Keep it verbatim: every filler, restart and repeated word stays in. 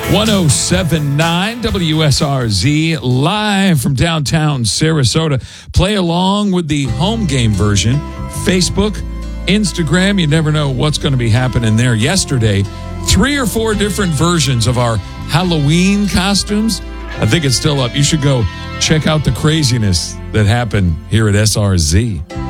one oh seven point nine W S R Z, live from downtown Sarasota. Play along with the home game version. Facebook, Instagram, you never know what's going to be happening there. Yesterday, three or four different versions of our Halloween costumes. I think it's still up. You should go check out the craziness that happened here at S R Z.